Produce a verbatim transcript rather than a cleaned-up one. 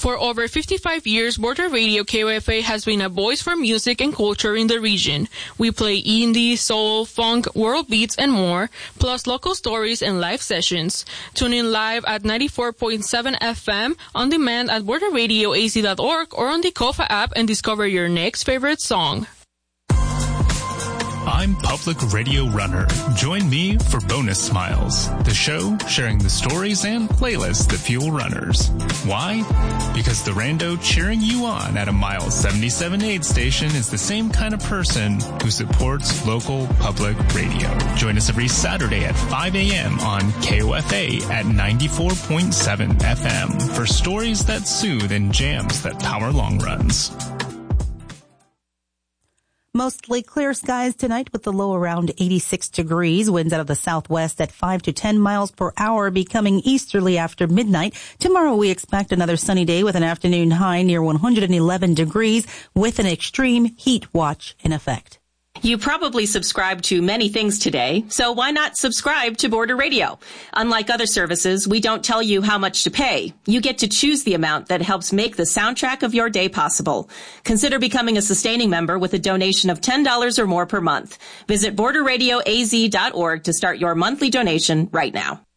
For over fifty-five years, Border Radio K O F A has been a voice for music and culture in the region. We play indie, soul, funk, world beats, and more, plus local stories and live sessions. Tune in live at ninety-four point seven F M, on demand at border radio a z dot org, or on the Kofa app and discover your next favorite song. I'm Public Radio Runner. Join me for Bonus Smiles, the show sharing the stories and playlists that fuel runners. Why? Because the rando cheering you on at a mile seventy-seven aid station is the same kind of person who supports local public radio. Join us every Saturday at five a.m. on K O F A at ninety-four point seven F M for stories that soothe and jams that power long runs. Mostly clear skies tonight with the low around eighty-six degrees. Winds out of the southwest at five to ten miles per hour, becoming easterly after midnight. Tomorrow we expect another sunny day with an afternoon high near one hundred eleven degrees with an extreme heat watch in effect. You probably subscribe to many things today, so why not subscribe to Border Radio? Unlike other services, we don't tell you how much to pay. You get to choose the amount that helps make the soundtrack of your day possible. Consider becoming a sustaining member with a donation of ten dollars or more per month. Visit border radio a z dot org to start your monthly donation right now.